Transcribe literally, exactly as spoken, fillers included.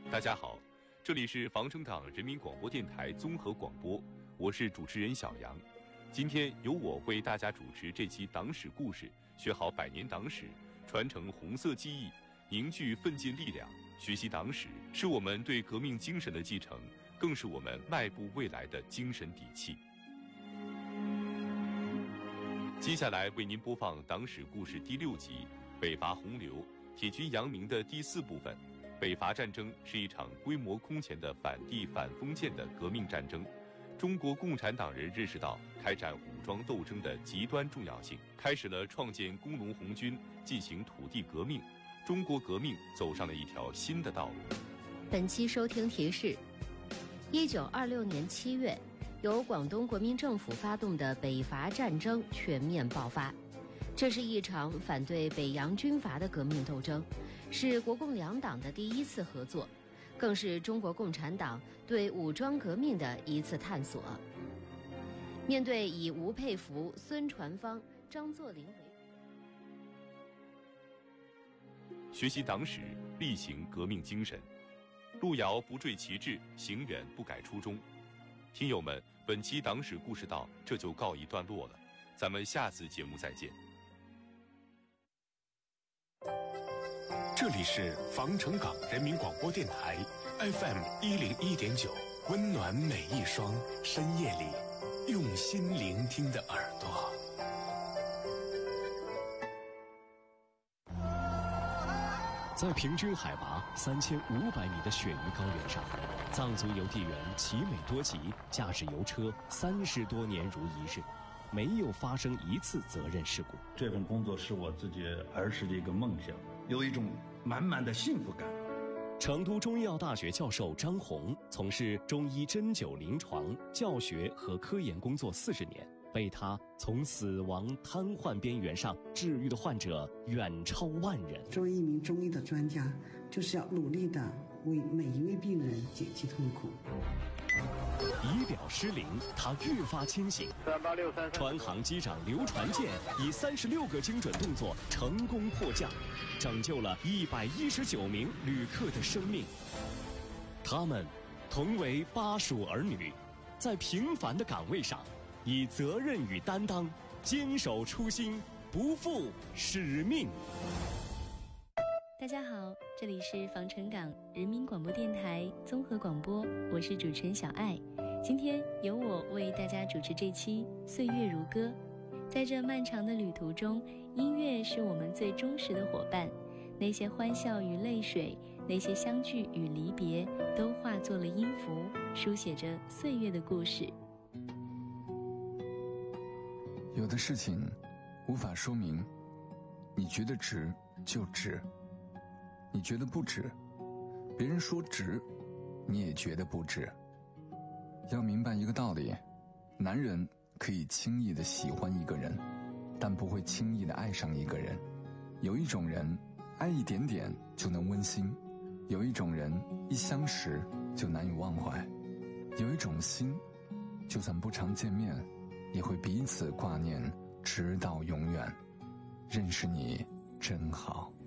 大家好，这里是防城港人民广播电台综合广播，我是主持人小杨。今天由我为大家主持这期党史故事，学好百年党史，传承红色记忆，凝聚奋进力量。学习党史是我们对革命精神的继承，更是我们迈步未来的精神底气。接下来为您播放党史故事第六集《北伐洪流，铁军扬名》的第四部分。北伐战争是一场规模空前的反帝反封建的革命战争。中国共产党人认识到开展武装斗争的极端重要性，开始了创建工农红军，进行土地革命。中国革命走上了一条新的道路。 本期收听提示：一九二六年七月，由广东国民政府发动的北伐战争全面爆发。这是一场反对北洋军阀的革命斗争，是国共两党的第一次合作，更是中国共产党对武装革命的一次探索。面对以吴佩孚、孙传芳、张作霖为学习党史，力行革命精神，路遥不坠旗帜，行远不改初衷。听友们，本期党史故事到这就告一段落了，咱们下次节目再见。 这里是防城港人民广播电台 F M 一零一点九，温暖每一双深夜里用心聆听的耳朵。 在平均海拔三千五百米的雪域高原上，藏族邮递员奇美多吉驾驶邮车三十多年如一日，没有发生一次责任事故。 这份工作是我自己儿时的一个梦想，有一种满满的幸福感。 成都中医药大学教授张红从事中医针灸临床、教学和科研工作四十年，被他从死亡瘫痪边缘上治愈的患者远超万人。 作为一名中医的专家，就是要努力的为每一位病人减轻痛苦。 仪表失灵，他越发清醒。 三八六三， 船航机长刘传健以三十六个精准动作成功迫降，拯救了一百一十九名旅客的生命。他们同为巴蜀儿女，在平凡的岗位上，以责任与担当，坚守初心，不负使命。 大家好，这里是防城港人民广播电台综合广播，我是主持人小爱。今天由我为大家主持这期《岁月如歌》。在这漫长的旅途中，音乐是我们最忠实的伙伴。那些欢笑与泪水，那些相聚与离别，都化作了音符，书写着岁月的故事。 有的事情无法说明，你觉得值就值，你觉得不值，别人说值，你也觉得不值。要明白一个道理，男人可以轻易地喜欢一个人，但不会轻易地爱上一个人。有一种人爱一点点就能温馨，有一种人一相识就难以忘怀，有一种心就算不常见面也会彼此挂念直到永远。认识你真好。